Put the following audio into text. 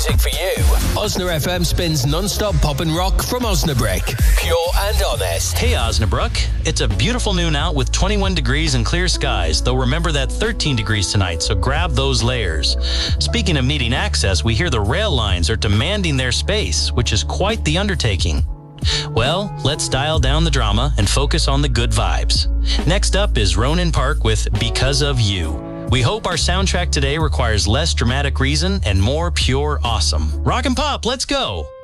music for you. Osna FM spins non-stop pop and rock from Osnabrück. Pure and honest. Hey Osnabrück, it's a beautiful noon out with 21 degrees and clear skies, though remember that 13 degrees tonight, so grab those layers. Speaking of needing access, we hear the rail lines are demanding their space, which is quite the undertaking. Well, let's dial down the drama and focus on the good vibes. Next up is Ronan Park with Because of You. We hope our soundtrack today requires less dramatic reason and more pure awesome. Rock and pop, let's go!